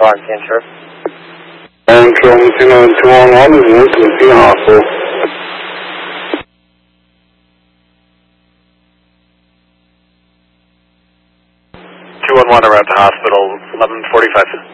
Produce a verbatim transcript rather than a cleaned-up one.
Clark, San Sheriff. And from two one one is Newton T Hospital. two one one around the hospital, eleven forty-five.